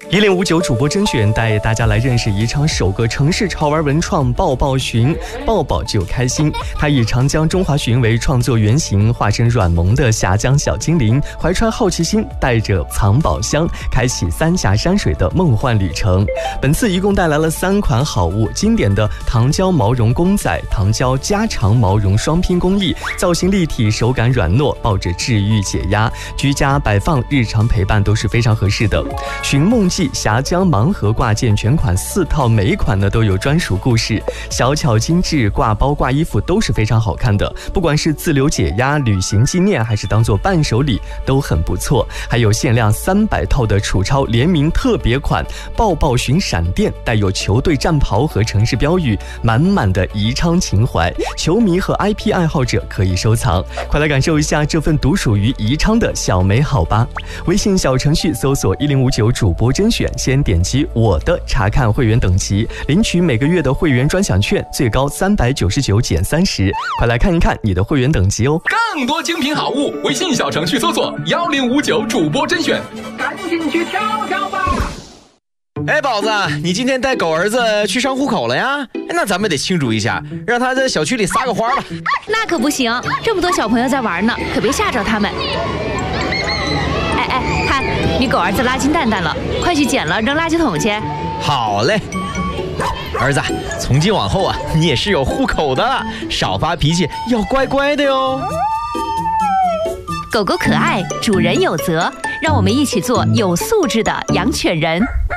1059主播甄选带大家来认识宜昌首个城市潮玩文创抱抱寻，抱抱就开心。它以长江中华鲟为创作原型，化身软萌的峡江小精灵，怀揣好奇心，带着藏宝箱，开启三峡山水的梦幻旅程。本次一共带来了3款好物，经典的糖胶毛绒公仔、糖胶加长毛绒双拼工艺，造型立体，手感软糯，抱着治愈解压，居家摆放、日常陪伴都是非常合适的。寻梦记峡江盲盒挂件全款4套，每一款呢都有专属故事，小巧精致，挂包挂衣服都是非常好看的，不管是自留解压、旅行纪念，还是当做伴手礼都很不错。还有限量300套的楚超联名特别款抱抱寻闪电，带有球队战袍和城市标语，满满的宜昌情怀，球迷和 IP 爱好者可以收藏。快来感受一下这份独属于宜昌的小美好吧！微信小程序搜索1059主播甄选，先点击我的查看会员等级，领取每个月的会员专享券，最高399减30。快来看一看你的会员等级哦！ 更多精品好物，微信小程序搜索1059主播甄选，赶紧去挑挑吧！ 哎，宝子，你今天带狗儿子去上户口了呀？那咱们得庆祝一下，让他在小区里撒个欢吧。 那可不行，这么多小朋友在玩呢，可别吓着他们。哎，看你狗儿子拉金蛋蛋了，快去捡了扔垃圾桶去。 好嘞，儿子，从今往后啊，你也是有户口的了，少发脾气，要乖乖的哟。 狗狗可爱，主人有责，让我们一起做有素质的养犬人。